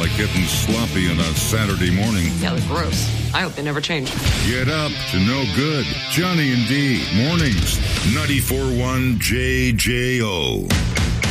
like getting sloppy on a Saturday morning. Yeah, that's gross. I hope they never change. Get up to no good. Johnny and D, mornings, 94.1 JJO.